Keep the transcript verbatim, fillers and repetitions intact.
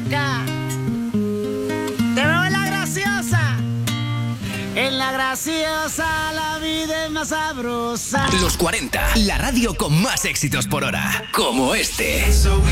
loca. Te veo en la graciosa. En la graciosa la vida es más sabrosa. Los cuarenta, la radio con más éxitos por hora, como este.